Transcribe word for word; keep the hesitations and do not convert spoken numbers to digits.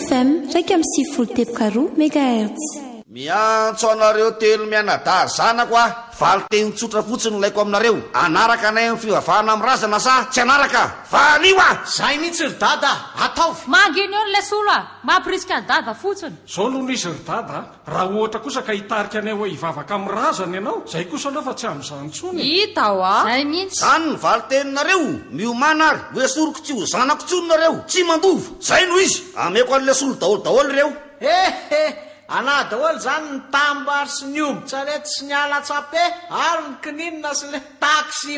f m raika amby sivifolo teboka roa megahertz. miantso anareo telo mianadahy zanako a valy teny tsotra fotsiny ilaiko aminareo. anaraka anay amin'ny fivavahana amin'ny razana sa tsy anaraka valio a zay mihitsy ry dada ataovy mangeny eo nilay solo a mampirisika ny dada fotsiny zao aloha nisy ry dada raha ohatra kosa ka hitarika anay hoe hivavaka amin'ny razana ianao zay kosa aloha fa tsy amin'izany ntsony hita ao a zay mihitsy zany ny valy teninareo miomana ary hoe soroko tsy ho zanako tsony nareo tsy mandovo zay no izy ameko an'ilay solo daholo daholo ireo ehe ana daholo zany ny tambary sy ny omby tsarety sy ny alatsape ary ny kininina sy le taksy